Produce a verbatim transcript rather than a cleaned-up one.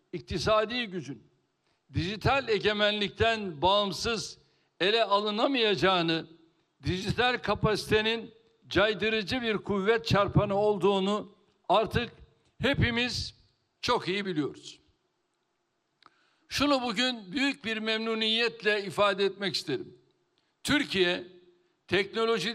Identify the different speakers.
Speaker 1: iktisadi gücün dijital egemenlikten bağımsız ele alınamayacağını, dijital kapasitenin caydırıcı bir kuvvet çarpanı olduğunu artık hepimiz çok iyi biliyoruz. Şunu bugün büyük bir memnuniyetle ifade etmek isterim. Türkiye teknoloji